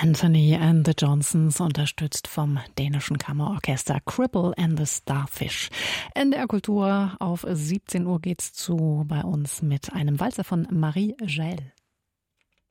Anthony and the Johnsons, unterstützt vom dänischen Kammerorchester Cripple and the Starfish. In der Kultur auf 17 Uhr geht's zu bei uns mit einem Walzer von Marie Jael.